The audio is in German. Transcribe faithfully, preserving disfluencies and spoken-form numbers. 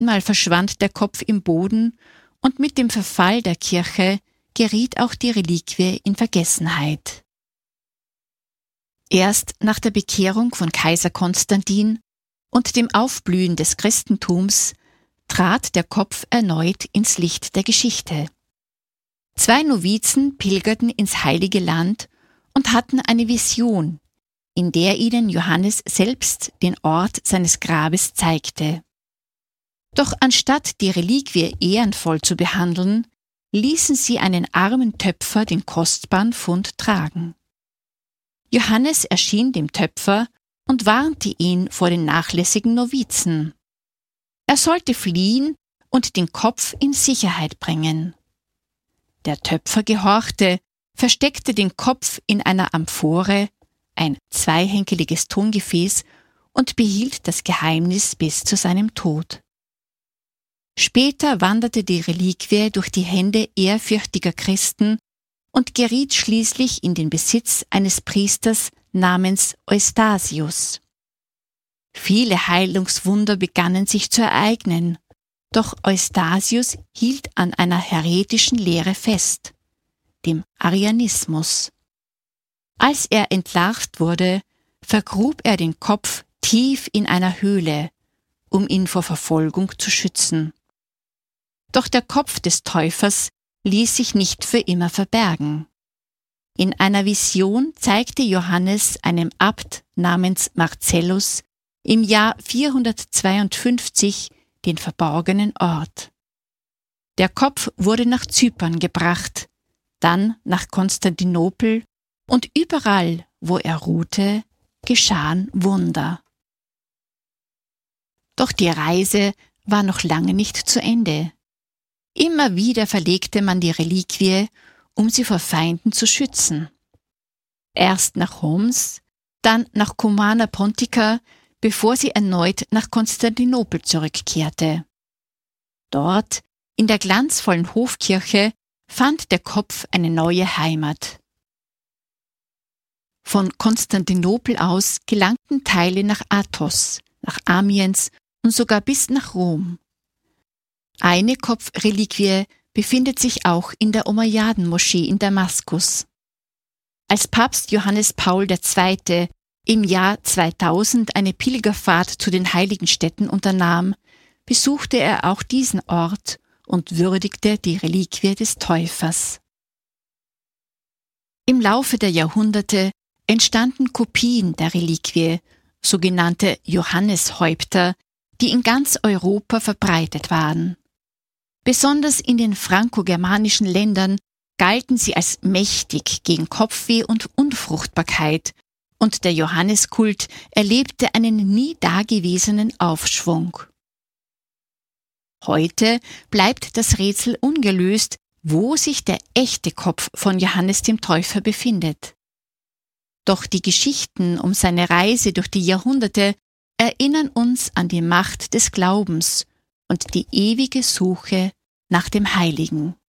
Mal verschwand der Kopf im Boden und mit dem Verfall der Kirche geriet auch die Reliquie in Vergessenheit. Erst nach der Bekehrung von Kaiser Konstantin und dem Aufblühen des Christentums trat der Kopf erneut ins Licht der Geschichte. Zwei Novizen pilgerten ins Heilige Land und hatten eine Vision, in der ihnen Johannes selbst den Ort seines Grabes zeigte. Doch anstatt die Reliquie ehrenvoll zu behandeln, ließen sie einen armen Töpfer den kostbaren Fund tragen. Johannes erschien dem Töpfer und warnte ihn vor den nachlässigen Novizen. Er sollte fliehen und den Kopf in Sicherheit bringen. Der Töpfer gehorchte, versteckte den Kopf in einer Amphore, ein zweihenkeliges Tongefäß, und behielt das Geheimnis bis zu seinem Tod. Später wanderte die Reliquie durch die Hände ehrfürchtiger Christen und geriet schließlich in den Besitz eines Priesters namens Eustasius. Viele Heilungswunder begannen sich zu ereignen, doch Eustasius hielt an einer häretischen Lehre fest, dem Arianismus. Als er entlarvt wurde, vergrub er den Kopf tief in einer Höhle, um ihn vor Verfolgung zu schützen. Doch der Kopf des Täufers ließ sich nicht für immer verbergen. In einer Vision zeigte Johannes einem Abt namens Marcellus im Jahr vierhundertzweiundfünfzig den verborgenen Ort. Der Kopf wurde nach Zypern gebracht, dann nach Konstantinopel, und überall, wo er ruhte, geschahen Wunder. Doch die Reise war noch lange nicht zu Ende. Immer wieder verlegte man die Reliquie, um sie vor Feinden zu schützen. Erst nach Homs, dann nach Cumana Pontica, bevor sie erneut nach Konstantinopel zurückkehrte. Dort, in der glanzvollen Hofkirche, fand der Kopf eine neue Heimat. Von Konstantinopel aus gelangten Teile nach Athos, nach Amiens und sogar bis nach Rom. Eine Kopfreliquie befindet sich auch in der Umayyaden-Moschee in Damaskus. Als Papst Johannes Paul der Zweite im Jahr zweitausend eine Pilgerfahrt zu den heiligen Städten unternahm, besuchte er auch diesen Ort und würdigte die Reliquie des Täufers. Im Laufe der Jahrhunderte entstanden Kopien der Reliquie, sogenannte Johanneshäupter, die in ganz Europa verbreitet waren. Besonders in den frankogermanischen Ländern galten sie als mächtig gegen Kopfweh und Unfruchtbarkeit, und der Johanneskult erlebte einen nie dagewesenen Aufschwung. Heute bleibt das Rätsel ungelöst, wo sich der echte Kopf von Johannes dem Täufer befindet. Doch die Geschichten um seine Reise durch die Jahrhunderte erinnern uns an die Macht des Glaubens und die ewige Suche nach dem Heiligen.